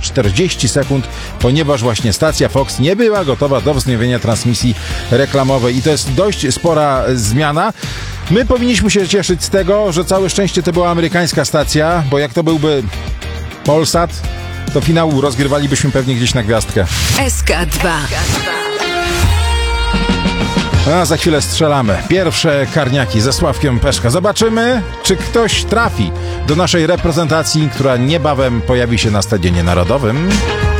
40 sekund, ponieważ właśnie stacja Fox nie była gotowa do wznowienia transmisji reklamowej i to jest dość spora zmiana. My powinniśmy się cieszyć z tego, że całe szczęście to była amerykańska stacja, bo jak to byłby Polsat, to finału rozgrywalibyśmy pewnie gdzieś na gwiazdkę. SK2. A za chwilę strzelamy. Pierwsze karniaki ze Sławkiem Peszka. Zobaczymy, czy ktoś trafi do naszej reprezentacji, która niebawem pojawi się na Stadionie Narodowym.